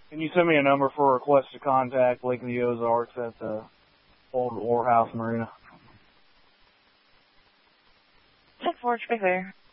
Can you send me a number for a request to contact Lake of the Ozarks at the old Warhouse Marina? 10-4, Big Bear.